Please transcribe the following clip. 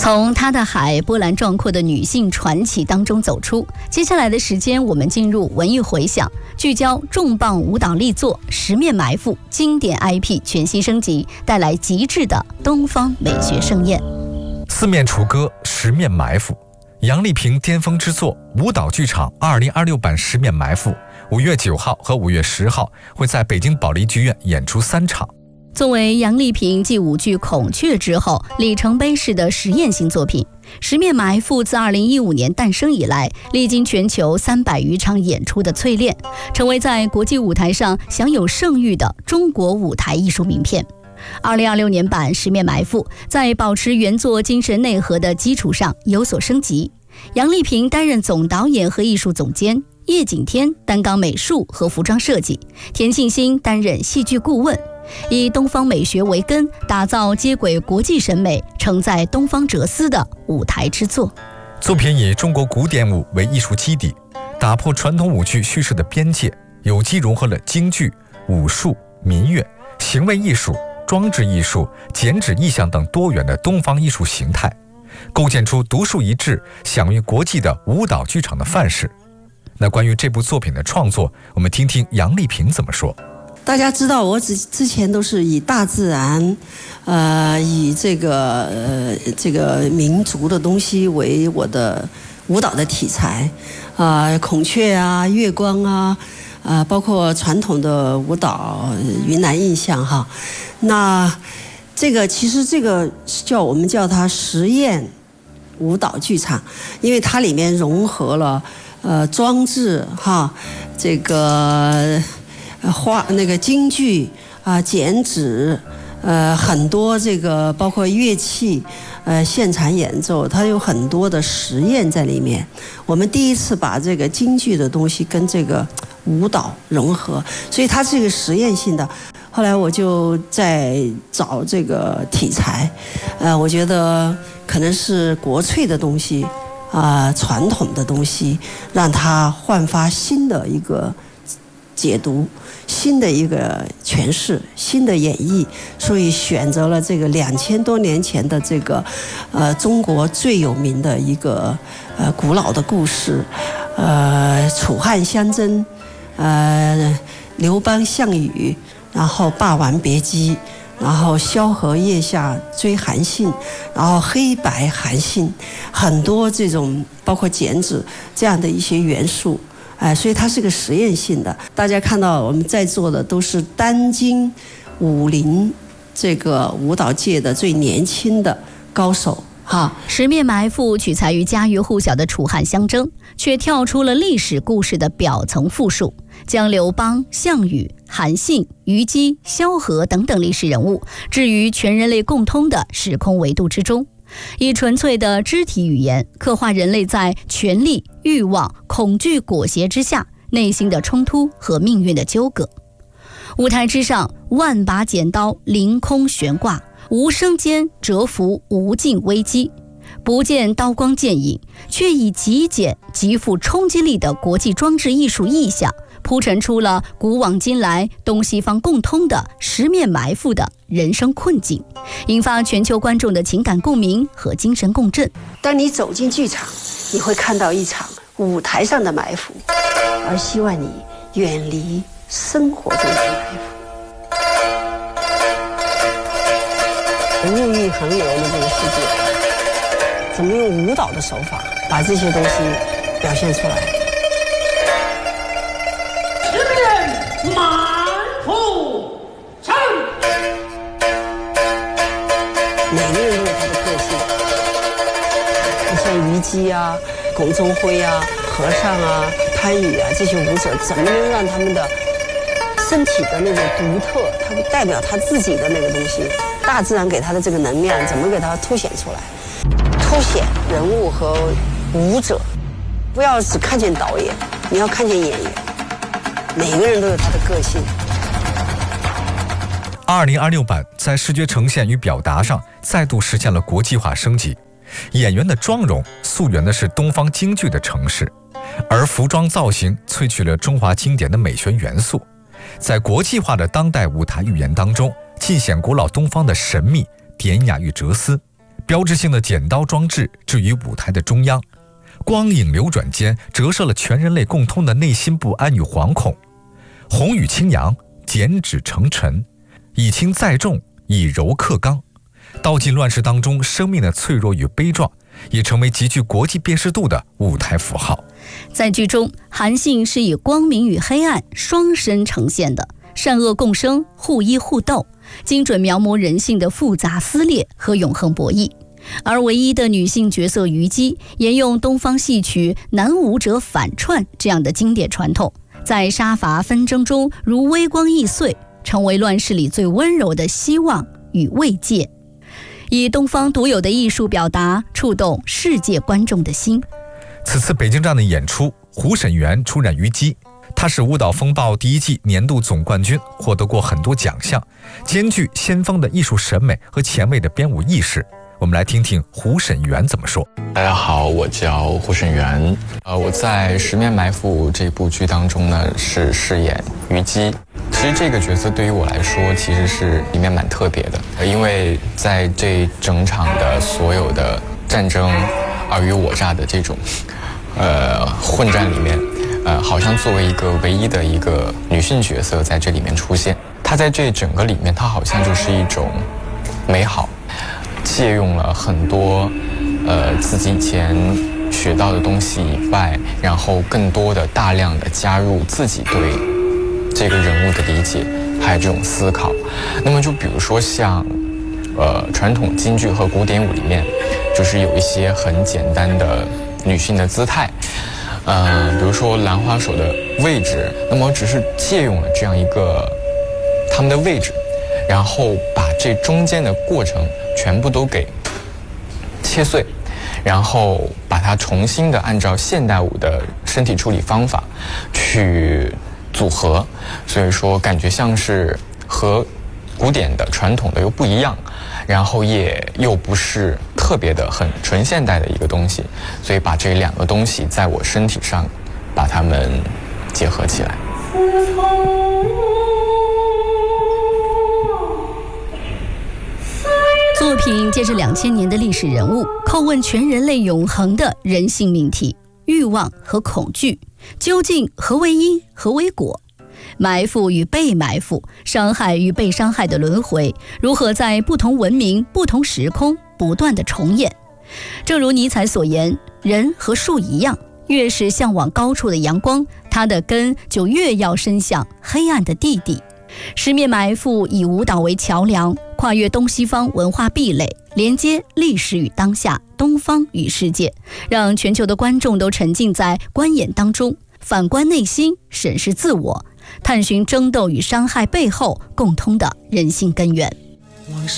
从她的海波澜壮阔的女性传奇当中走出，接下来的时间我们进入文艺回响，聚焦重磅舞蹈力作《十面埋伏》经典 IP 全新升级，带来极致的东方美学盛宴。 四面楚歌，十面埋伏，杨丽萍巅峰之作舞蹈剧场2026版《十面埋伏》5月9号和5月10号会在北京保利剧院演出3场。 作为杨丽萍继舞剧《孔雀》之后里程碑式的实验性作品，《十面埋伏》自2015年诞生以来，历经全球300余场演出的淬炼，成为在国际舞台上享有盛誉的中国舞台艺术名片。2026年版《十面埋伏》在保持原作精神内核的基础上有所升级，杨丽萍担任总导演和艺术总监，叶景天担纲美术和服装设计，田沁鑫担任戏剧顾问，以东方美学为根，打造接轨国际审美、承载东方哲思的舞台之作。 作品以中国古典舞为艺术基底，打破传统舞剧叙事的边界，有机融合了京剧、武术、民乐、行为艺术、装置艺术、剪纸意象等多元的东方艺术形态，构建出独树一帜、享誉国际的舞蹈剧场的范式。那关于这部作品的创作，我们听听杨丽萍怎么说。 大家知道，我之前都是以大自然，以这个民族的东西为我的舞蹈的题材，孔雀啊、月光啊，包括传统的舞蹈云南印象哈。那其实这个我们叫它实验舞蹈剧场，因为它里面融合了装置哈，这个京剧剪纸，很多这个包括乐器，现场演奏，它有很多的实验在里面。我们第一次把这个京剧的东西跟这个舞蹈融合，所以它是一个实验性的。后来我就在找这个题材，我觉得可能是国粹的东西，传统的东西，让它焕发新的一个解读，新的一个诠释，新的演绎，所以选择了这个2000多年前的这个中国最有名的一个古老的故事，楚汉相争，刘邦项羽，然后霸王别姬，然后萧何腋下追韩信，然后黑白韩信，很多这种包括剪纸这样的一些元素。所以它是个实验性的。大家看到我们在座的都是当今武林这个舞蹈界的最年轻的高手哈。 十面埋伏取材于家喻户晓的楚汉相争，却跳出了历史故事的表层复述，将刘邦、项羽、韩信、虞姬、萧何等等历史人物置于全人类共通的时空维度之中，以纯粹的肢体语言刻画人类在权力、欲望、恐惧裹挟之下内心的冲突和命运的纠葛。舞台之上，万把剪刀凌空悬挂，无声间蛰伏无尽危机。不见刀光剑影，却以极简极富冲击力的国际装置艺术意象，铺陈出了古往今来东西方共通的十面埋伏的人生困境，引发全球观众的情感共鸣和精神共振。 当你走进剧场，你会看到一场舞台上的埋伏，而希望你远离生活中的埋伏。物欲横流的这个世界，怎么用舞蹈的手法把这些东西表现出来？ 十面埋伏，上！ 每个人都有他的个性，你像虞姬啊、龚中辉啊、和尚啊、潘羽啊这些舞者，怎么能让他们的身体的那种独特，他代表他自己的那个东西，大自然给他的这个能量，怎么给他凸显出来？凸显人物和舞者，不要只看见导演，你要看见演员，每个人都有他的个性。 2026版在视觉呈现与表达上再度实现了国际化升级，演员的妆容溯源的是东方京剧的程式，而服装造型萃取了中华经典的美学元素，在国际化的当代舞台语言当中尽显古老东方的神秘、典雅与哲思， 标志性的剪刀装置置于舞台的中央，光影流转间折射了全人类共通的内心不安与惶恐。红与清扬，剪纸成尘，以轻载重，以柔克刚。道尽乱世当中生命的脆弱与悲壮，也成为极具国际辨识度的舞台符号。 在剧中，韩信是以光明与黑暗双身呈现的，善恶共生，互依互斗，精准描摹人性的复杂撕裂和永恒博弈。而唯一的女性角色虞姬，沿用东方戏曲男舞者反串这样的经典传统，在杀伐纷争中如微光易碎，成为乱世里最温柔的希望与慰藉，以东方独有的艺术表达触动世界观众的心。 此次北京站的演出，胡沈园出演虞姬，她是舞蹈风暴第1季年度总冠军，获得过很多奖项，兼具先锋的艺术审美和前卫的编舞意识。我们来听听胡沈园怎么说。 大家好，我叫胡沈园。我在《十面埋伏》这部剧当中呢，是饰演虞姬。其实这个角色对于我来说，其实是里面蛮特别的，因为在这整场的所有的战争尔虞我诈的这种混战里面，好像作为一个唯一的一个女性角色在这里面出现。她在这整个里面，她好像就是一种美好，借用了很多自己以前学到的东西以外，然后更多的大量的加入自己对这个人物的理解，还有这种思考。那么就比如说像传统京剧和古典舞里面，就是有一些很简单的女性的姿态，比如说兰花手的位置，那么只是借用了这样一个他们的位置，然后把这中间的过程全部都给切碎，然后把它重新的按照现代舞的身体处理方法去组合，所以说感觉像是和古典的传统的又不一样，然后也又不是特别的很纯现代的一个东西，所以把这两个东西在我身体上把它们结合起来。 作品借着2000年的历史人物，叩问全人类永恒的人性命题：欲望和恐惧，究竟何为因，何为果？埋伏与被埋伏，伤害与被伤害的轮回，如何在不同文明、不同时空不断的重演？正如尼采所言，人和树一样，越是向往高处的阳光，它的根就越要伸向黑暗的地底。十面埋伏以舞蹈为桥梁，跨越东西方文化壁垒，连接历史与当下，东方与世界，让全球的观众都沉浸在观演当中，反观内心，审视自我，探寻争斗与伤害背后共通的人性根源。 往事